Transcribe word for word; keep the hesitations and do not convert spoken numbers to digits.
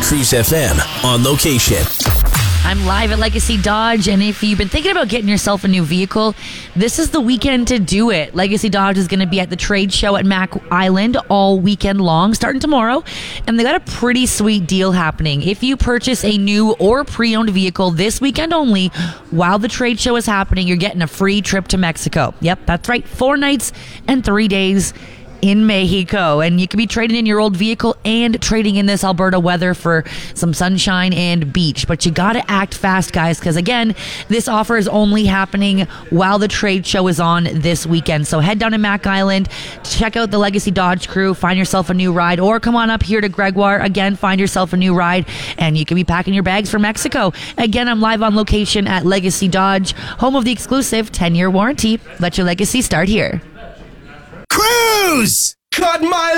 Cruise F M on location. I'm live at Legacy Dodge, and if you've been thinking about getting yourself a new vehicle, this is the weekend to do it. Legacy Dodge is going to be at the trade show at Mack Island all weekend long, starting tomorrow, and they got a pretty sweet deal happening. If you purchase a new or pre-owned vehicle this weekend only, while the trade show is happening, you're getting a free trip to Mexico. Yep, that's right, four nights and three days in Mexico, and you could be trading in your old vehicle and trading in this Alberta weather for some sunshine and beach. But you gotta act fast, guys, because again, this offer is only happening while the trade show is on this weekend. So head down to Mack Island, check out the Legacy Dodge crew, find yourself a new ride, or come on up here to Gregoire, again, find yourself a new ride, and you can be packing your bags for Mexico. Again, I'm live on location at Legacy Dodge, home of the exclusive ten-year warranty. Let your legacy start here. Cruise! Cut my